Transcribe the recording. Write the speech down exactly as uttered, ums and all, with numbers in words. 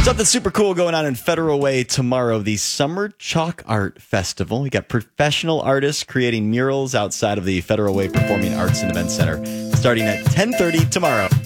Something super cool going on in Federal Way tomorrow, the Summer Chalk Art Festival. We got professional artists creating murals outside of the Federal Way Performing Arts and Event Center starting at ten thirty tomorrow.